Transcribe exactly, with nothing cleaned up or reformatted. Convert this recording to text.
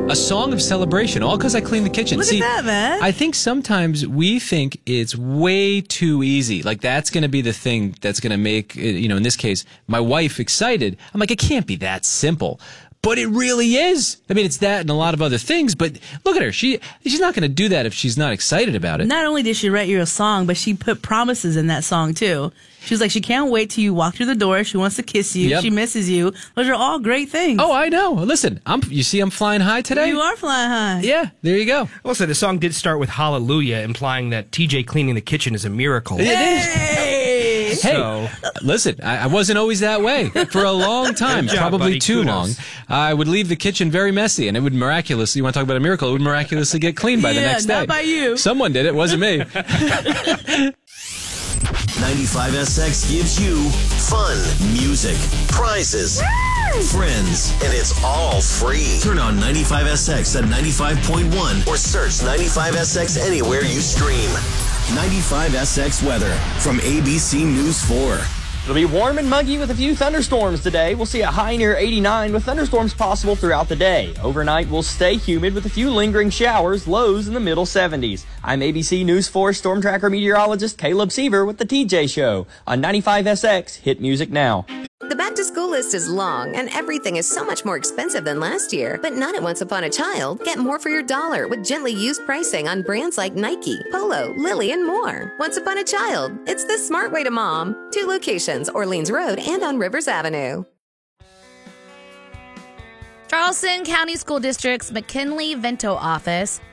A song of celebration, all because I cleaned the kitchen. Look See, at that, man. I think sometimes we think it's way too easy. Like, that's going to be the thing that's going to make, you know, in this case, my wife excited. I'm like, it can't be that simple. But it really is. I mean, it's that and a lot of other things, but look at her. She She's not going to do that if she's not excited about it. Not only did she write you a song, but she put promises in that song, too. She was like, she can't wait till you walk through the door. She wants to kiss you. Yep. She misses you. Those are all great things. Oh, I know. Listen, I'm. You see I'm flying high today? You are flying high. Yeah, there you go. Also, the song did start with Hallelujah, implying that T J cleaning the kitchen is a miracle. It is. Hey! Hey, So- listen, I, I wasn't always that way. For a long time, Good job, probably buddy. too Kudos. long, I would leave the kitchen very messy, and it would miraculously, you want to talk about a miracle, it would miraculously get clean by the Yeah, next day. not by you. Someone did it, wasn't me. ninety-five S X gives you fun, music, prizes, friends, and it's all free. Turn on ninety-five S X at ninety-five point one or search ninety-five S X anywhere you stream. ninety-five S X weather from A B C News four. It'll be warm and muggy with a few thunderstorms today. We'll see a high near eighty-nine with thunderstorms possible throughout the day. Overnight, we'll stay humid with a few lingering showers, lows in the middle seventies. I'm A B C News four Storm Tracker meteorologist Caleb Seaver with the T J Show on ninety-five S X Hit Music Now. The back-to-school list is long, and everything is so much more expensive than last year. But not at Once Upon a Child. Get more for your dollar with gently used pricing on brands like Nike, Polo, Lily, and more. Once Upon a Child. It's the smart way to mom. Two locations, Orleans Road and on Rivers Avenue. Charleston County School District's McKinley Vento office